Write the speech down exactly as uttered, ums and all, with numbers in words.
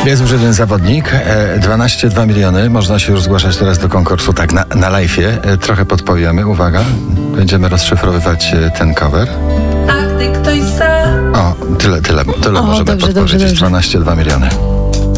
Jest już jeden zawodnik, dwanaście dwa miliony, można się już zgłaszać teraz do konkursu, tak na, na live'ie. Trochę podpowiemy, uwaga, będziemy rozszyfrowywać ten cover. A gdy ktoś sam... O, tyle, tyle, tyle O, możemy dobrze, podpowiedzieć, dobrze, dobrze. dwanaście dwa miliony.